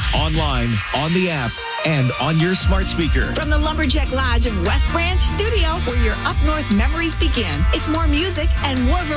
online, on the app, and on your smart speaker. From the Lumberjack Lodge of West Branch Studio, where your up north memories begin. It's more music and more